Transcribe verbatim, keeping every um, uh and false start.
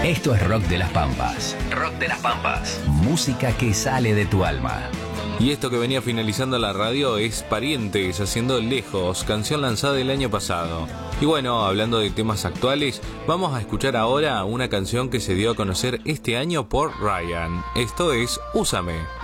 Esto es Rock de las Pampas. Rock de las Pampas. Música que sale de tu alma. Y esto que venía finalizando la radio es Parientes, haciendo Lejos, canción lanzada el año pasado. Y bueno, hablando de temas actuales, vamos a escuchar ahora una canción que se dio a conocer este año por Ryan. Esto es Úsame.